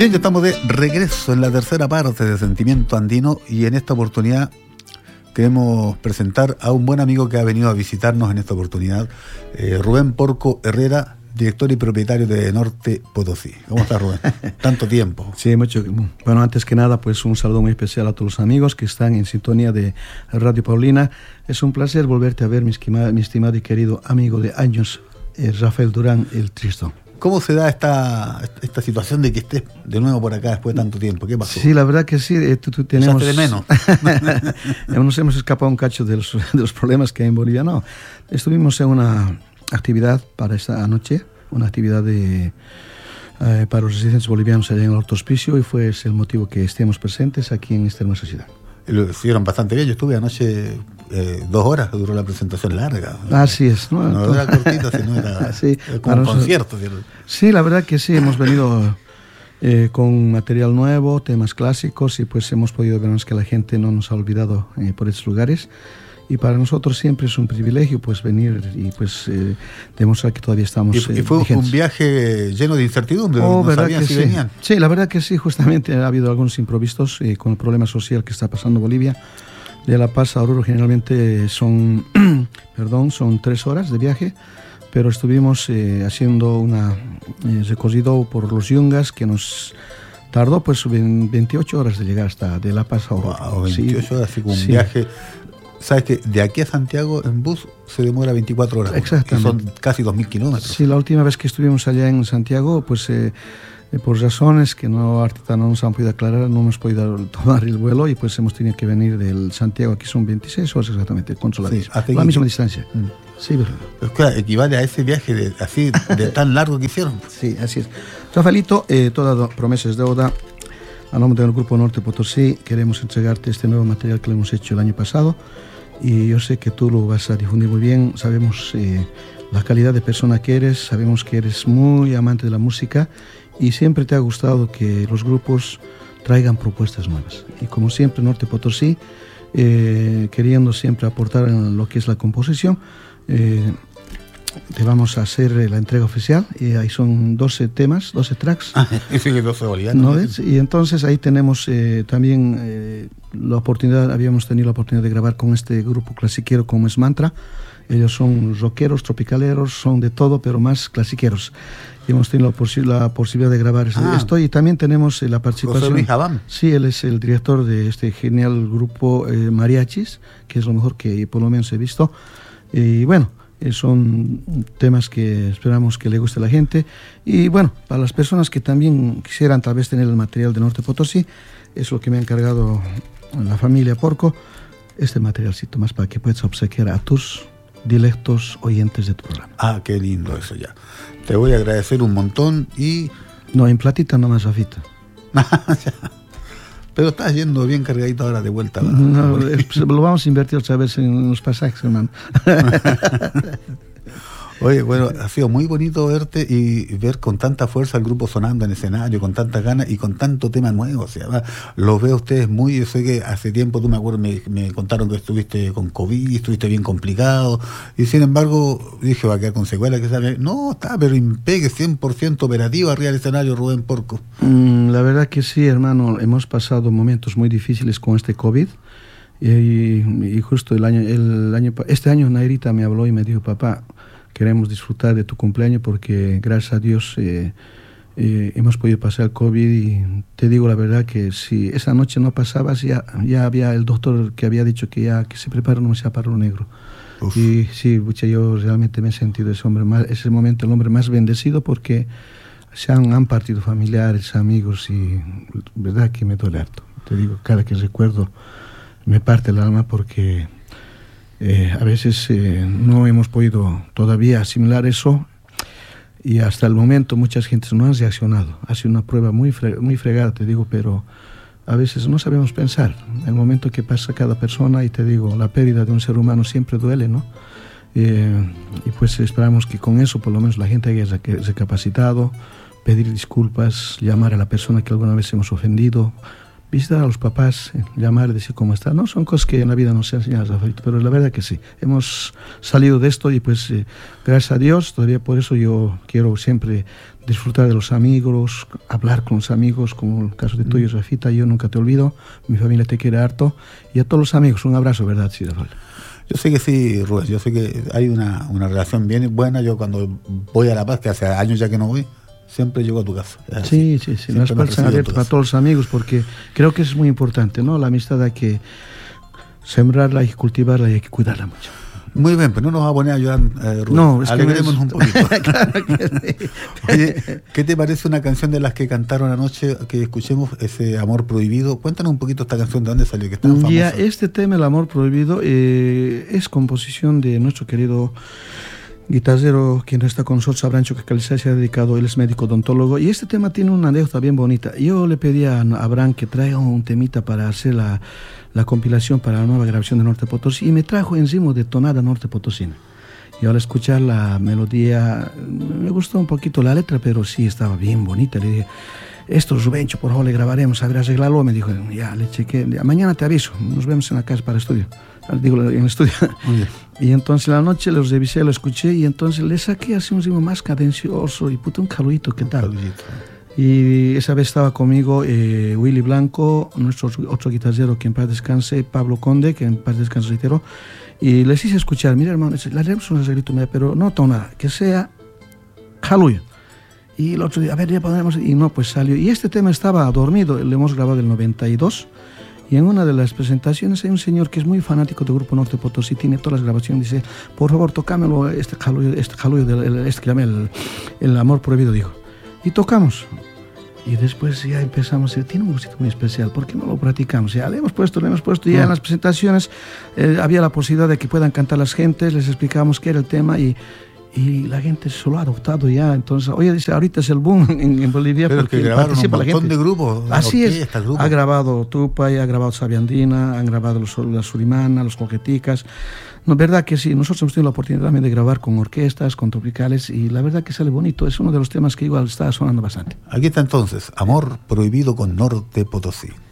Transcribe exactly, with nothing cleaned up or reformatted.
Bien, ya estamos de regreso en la tercera parte de Sentimiento Andino y en esta oportunidad queremos presentar a un buen amigo que ha venido a visitarnos en esta oportunidad, eh, Rubén Porco Herrera, director y propietario de Norte Potosí. ¿Cómo estás, Rubén? Tanto tiempo. Sí, mucho. Bueno, antes que nada, pues un saludo muy especial a todos los amigos que están en sintonía de Radio Paulina. Es un placer volverte a ver, mi estimado, mi estimado y querido amigo de años, eh, Rafael Durán, el Tristón. ¿Cómo se da esta, esta situación de que estés de nuevo por acá después de tanto tiempo? ¿Qué pasó? Sí, la verdad que sí. Eh, tú, tú tenemos... de menos. Nos hemos escapado un cacho de los, de los problemas que hay en Bolivia. No, estuvimos en una actividad para esta noche, una actividad de, eh, para los residentes bolivianos allá en el Alto Hospicio, y fue ese el motivo que estemos presentes aquí en esta hermosa ciudad. Lo hicieron bastante bien. Yo estuve anoche eh, dos horas, duró la presentación larga. Así es, ¿no? No era cortita, sino era, sí, era como un concierto. Sí, la verdad que sí, hemos venido eh, con material nuevo, temas clásicos, y pues hemos podido ver que la gente no nos ha olvidado eh, por estos lugares. Y para nosotros siempre es un privilegio pues venir y pues eh, demostrar que todavía estamos Y, y fue vigentes. Un viaje lleno de incertidumbre, oh, no ¿verdad sabían que si sí? venían. Sí, la verdad que sí, justamente ha habido algunos imprevistos eh, con el problema social que está pasando Bolivia. De La Paz a Oruro generalmente son, perdón, son tres horas de viaje, pero estuvimos eh, haciendo una eh, recorrido por los Yungas que nos tardó pues veintiocho horas de llegar hasta de La Paz a Oruro. Wow, veintiocho sí, horas, así como un sí. viaje. ¿Sabes que de aquí a Santiago en bus se demora veinticuatro horas? Exactamente. Y son casi dos mil kilómetros. Sí, la última vez que estuvimos allá en Santiago, pues eh, eh, por razones que no, ahorita no nos han podido aclarar, no hemos podido tomar el vuelo y pues hemos tenido que venir del Santiago, aquí son veintiséis horas exactamente, con la, sí, misma, la misma distancia. Mm. Sí, verdad. Es que equivale a ese viaje de, así de tan largo que hicieron. Sí, así es. Rafaelito, eh, toda promesa es deuda. A nombre del Grupo Norte Potosí queremos entregarte este nuevo material que le hemos hecho el año pasado. Y yo sé que tú lo vas a difundir muy bien. Sabemos eh, la calidad de persona que eres, sabemos que eres muy amante de la música y siempre te ha gustado que los grupos traigan propuestas nuevas. Y como siempre, Norte Potosí, eh, queriendo siempre aportar en lo que es la composición, eh, te vamos a hacer la entrega oficial y ahí son doce temas, doce tracks. Ah, sí, doce bolivianos. ¿No ves? Y entonces ahí tenemos eh, también eh, la oportunidad, habíamos tenido la oportunidad de grabar con este grupo clasiquero como es Mantra. Ellos son rockeros, tropicaleros, son de todo, pero más clasiqueros. Y hemos tenido la, posi- la posibilidad de grabar ah. esto y también tenemos eh, la participación. José Luis Sí, él es el director de este genial grupo eh, Mariachis, que es lo mejor que por lo menos he visto. Y bueno, son temas que esperamos que le guste a la gente. Y bueno, para las personas que también quisieran tal vez tener el material de Norte Potosí, es lo que me ha encargado la familia Porco, este materialcito más para que puedas obsequiar a tus directos oyentes de tu programa. Ah, qué lindo eso ya. Te voy a agradecer un montón y... No, en platita nomás, Rafita. Pero estás yendo bien cargadito ahora de vuelta. No, pues lo vamos a invertir otra vez en los pasajes, hermano. Oye, bueno, ha sido muy bonito verte y ver con tanta fuerza el grupo sonando en escenario, con tantas ganas y con tanto tema nuevo. O sea, los veo a ustedes muy... Yo sé que hace tiempo, tú me acuerdo, me, me contaron que estuviste con COVID, estuviste bien complicado, y sin embargo, dije, va a quedar con secuelas, que sabe. No, está, pero impegue, cien por ciento operativo arriba del escenario, Rubén Porco. Mm, la verdad que sí, hermano, hemos pasado momentos muy difíciles con este COVID. Y, y justo el año, el año, este año Nairita me habló y me dijo, papá, queremos disfrutar de tu cumpleaños porque gracias a Dios eh, eh, hemos podido pasar el COVID y te digo la verdad que si esa noche no pasabas ya, ya había el doctor que había dicho que ya que se prepara un chaparro negro. Uf. Y sí, bucha, yo realmente me he sentido ese hombre más, ese momento el hombre más bendecido porque se han, han partido familiares, amigos y verdad que me duele harto. Te digo, cada que recuerdo me parte el alma porque Eh, a veces eh, no hemos podido todavía asimilar eso y hasta el momento muchas gentes no han reaccionado. Ha sido una prueba muy, fre- muy fregada, te digo, pero a veces no sabemos pensar. El momento que pasa cada persona, y te digo, la pérdida de un ser humano siempre duele, ¿no? Eh, y pues esperamos que con eso por lo menos la gente haya recapacitado, pedir disculpas, llamar a la persona que alguna vez hemos ofendido, visitar a los papás, llamar, decir cómo están. No son cosas que en la vida nos enseñan, Rafaelito, pero la verdad que sí. Hemos salido de esto y pues eh, gracias a Dios, todavía por eso yo quiero siempre disfrutar de los amigos, hablar con los amigos, como el caso de tuyo, Rafita. Yo nunca te olvido, mi familia te quiere harto, y a todos los amigos un abrazo, ¿verdad? Sí, Rafael. Yo sé que sí, Rubén, yo sé que hay una, una relación bien buena. Yo cuando voy a La Paz, que hace años ya que no voy, siempre llego a tu casa. Sí, sí, sí, las puertas están abiertas para todos los amigos, porque creo que es muy importante, ¿no? La amistad hay que sembrarla, hay que cultivarla y hay que cuidarla mucho. Muy bien, pero no nos va a poner a llorar, eh, Rubén. No, es Alegrémonos que un poquito. Claro que sí. Oye, ¿qué te parece una canción de las que cantaron anoche, que escuchemos, ese Amor Prohibido? Cuéntanos un poquito esta canción, ¿de dónde salió? Que es tan famosa. Ya, este tema, El Amor Prohibido, eh, es composición de nuestro querido guitarrero, quien está con nosotros, Abrancho, que se ha dedicado, él es médico odontólogo, y este tema tiene una anécdota bien bonita. Yo le pedí a Abraham que traiga un temita para hacer la, la compilación para la nueva grabación de Norte Potosí, y me trajo encima de tonada Norte Potosina. Y al escuchar la melodía, me gustó un poquito la letra, pero sí estaba bien bonita. Le dije, esto, Rubencho, por favor, le grabaremos, a ver, arreglarlo. Me dijo, ya, le chequé, mañana te aviso, nos vemos en la casa para estudio. Digo, en el estudio. Y entonces la noche los revisé, lo escuché, y entonces le saqué así un ritmo más cadencioso y puta, un caludito, ¿qué tal? Caludito. Y esa vez estaba conmigo eh, Willy Blanco, nuestro otro guitarrero, que en paz descanse, Pablo Conde, que en paz descanse, reitero, y les hice escuchar, mira hermano, le haremos un arreglito, pero no tonada, que sea caluyo. Y el otro día, a ver, ya podemos, y no, pues salió. Y este tema estaba dormido, lo hemos grabado en el noventa y dos. Y en una de las presentaciones hay un señor que es muy fanático del Grupo Norte Potosí, tiene todas las grabaciones, dice, por favor, tocámelo, este jalullo, este jalullo, del, este que llama el, el Amor Prohibido, dijo. Y tocamos. Y después ya empezamos, tiene un gustito muy especial, ¿por qué no lo practicamos? Ya le hemos puesto, le hemos puesto, y ya en las presentaciones eh, había la posibilidad de que puedan cantar las gentes, les explicamos qué era el tema, y y la gente se lo ha adoptado ya. Entonces, oye, dice, ahorita es el boom en, en Bolivia. Pero porque que grabaron participa un montón la gente. de grupos. Así es. Grupos. Ha grabado Tupay, ha grabado Sabiandina, han grabado los, la Surimana, los Coqueticas. No, verdad que sí, nosotros hemos tenido la oportunidad también de grabar con orquestas, con tropicales, y la verdad que sale bonito. Es uno de los temas que igual está sonando bastante. Aquí está entonces, Amor Prohibido con Norte Potosí.